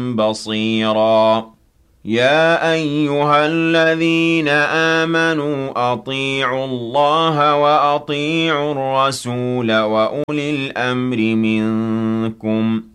بَصِيرًا يَا أَيُّهَا الَّذِينَ آمَنُوا أَطِيعُوا اللَّهَ وَأَطِيعُوا الرَّسُولَ وَأُولِي الْأَمْرِ مِنكُمْ ۖ